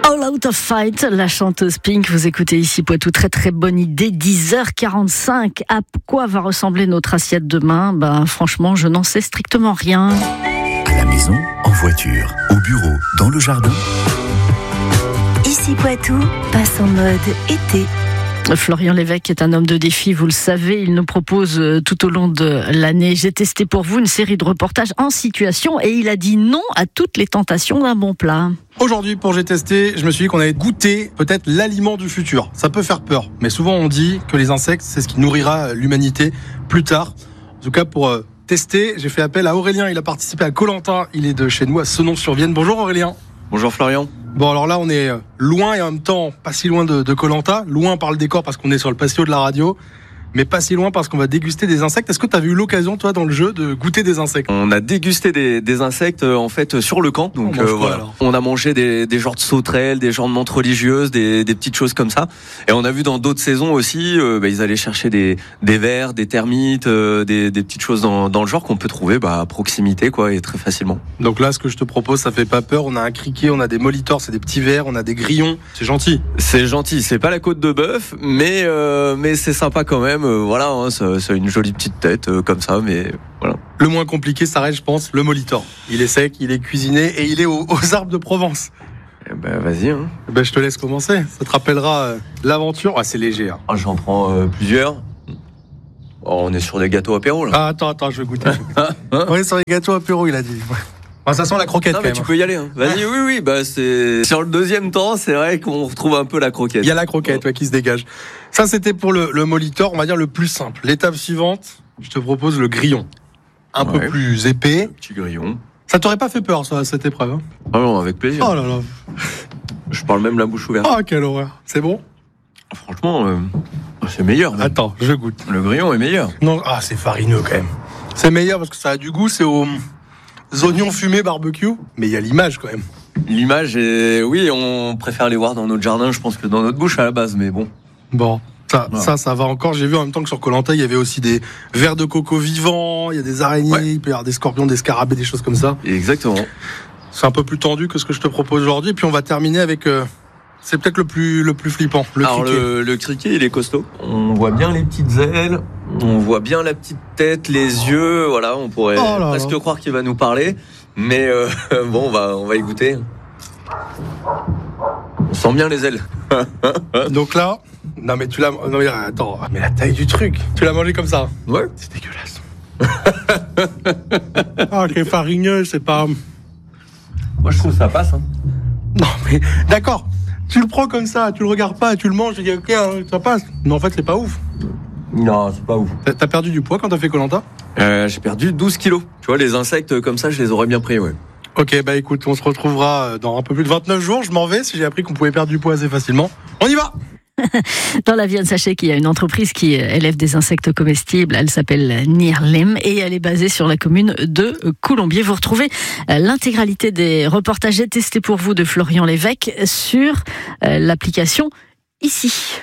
All Out of Fight, la chanteuse Pink, vous écoutez ici Poitou, très très bonne idée, 10h45. À quoi va ressembler notre assiette demain ? Franchement, je n'en sais strictement rien. À la maison, en voiture, au bureau, dans le jardin. Ici Poitou passe en mode été. Florian Lévesque est un homme de défi, vous le savez, il nous propose tout au long de l'année, j'ai testé pour vous une série de reportages en situation et il a dit non à toutes les tentations d'un bon plat. Aujourd'hui, pour J'ai testé, je me suis dit qu'on allait goûter peut-être l'aliment du futur. Ça peut faire peur, mais souvent on dit que les insectes, c'est ce qui nourrira l'humanité plus tard. En tout cas, pour tester, j'ai fait appel à Aurélien, il a participé à Koh-Lanta, il est de chez nous à Senon-sur-Vienne. Bonjour Aurélien. Bonjour Florian. Bon, alors là, on est loin et en même temps pas si loin de Koh-Lanta. Loin par le décor parce qu'on est sur le patio de la radio, mais pas si loin parce qu'on va déguster des insectes. Est-ce que tu as eu l'occasion, toi, dans le jeu, de goûter des insectes ? On a dégusté des insectes en fait sur le camp. Donc voilà. On a mangé des genres de sauterelles, des genres de menthes religieuses, des petites choses comme ça. Et on a vu dans d'autres saisons aussi, ils allaient chercher des vers, des termites, des petites choses dans le genre qu'on peut trouver à proximité, quoi, et très facilement. Donc là, ce que je te propose, ça fait pas peur. On a un criquet, on a des molitors, c'est des petits vers, on a des grillons. C'est gentil. C'est gentil. C'est pas la côte de bœuf, mais c'est sympa quand même. Voilà, hein, ça a une jolie petite tête comme ça, mais voilà. Le moins compliqué, ça reste, je pense, le molitor. Il est sec, il est cuisiné et il est aux arbres de Provence. Vas-y. Hein. Je te laisse commencer. Ça te rappellera l'aventure. C'est léger. Hein. J'en prends plusieurs. On est sur des gâteaux apéro là. Attends, je vais goûter. On est sur les gâteaux apéro, il a dit. Ça sent la croquette. Non, mais tu peux y aller. Hein. Vas-y, oui. C'est sur le deuxième temps, c'est vrai qu'on retrouve un peu la croquette. Il y a la croquette qui se dégage. Ça, c'était pour le molitor, on va dire le plus simple. L'étape suivante, je te propose le grillon, un peu plus épais. Le petit grillon. Ça t'aurait pas fait peur, ça, cette épreuve, hein ? Ah non, avec plaisir. Oh là là. Je parle même la bouche ouverte. Oh, quelle horreur. C'est bon ? Franchement, c'est meilleur. Même. Attends, je goûte. Le grillon est meilleur. Non, c'est farineux quand même. C'est meilleur parce que ça a du goût, c'est aux oignons fumés barbecue, mais il y a l'image quand même. L'image est... Oui, on préfère les voir dans notre jardin, je pense, que dans notre bouche à la base, mais bon. Bon, ça va encore. J'ai vu en même temps que sur Koh-Lanta, il y avait aussi des vers de coco vivants, il y a des araignées, il peut y avoir des scorpions, des scarabées, des choses comme ça. Exactement. C'est un peu plus tendu que ce que je te propose aujourd'hui. Et puis on va terminer avec... c'est peut-être le plus flippant, le criquet. Le criquet, il est costaud. On voit bien les petites ailes, on voit bien la petite tête, les yeux. Voilà, on pourrait presque croire qu'il va nous parler. Mais bon, on va y goûter. On sent bien les ailes. Donc là, attends, mais la taille du truc. Tu l'as mangé comme ça ? Ouais. C'est dégueulasse. Quel farineux, c'est pas... Moi, je trouve que ça passe. Hein. Non, mais d'accord. Tu le prends comme ça, tu le regardes pas, tu le manges, tu dis ok, ça passe. Mais en fait, c'est pas ouf. Non, c'est pas ouf. T'as perdu du poids quand t'as fait Koh-Lanta ? J'ai perdu 12 kilos. Tu vois, les insectes comme ça, je les aurais bien pris, ouais. Ok, écoute, on se retrouvera dans un peu plus de 29 jours. Je m'en vais, si j'ai appris qu'on pouvait perdre du poids assez facilement. On y va ! Dans la Vienne, sachez qu'il y a une entreprise qui élève des insectes comestibles. Elle s'appelle Nirlem et elle est basée sur la commune de Coulombiers. Vous retrouvez l'intégralité des reportages testés pour vous de Florian Lévesque sur l'application ici.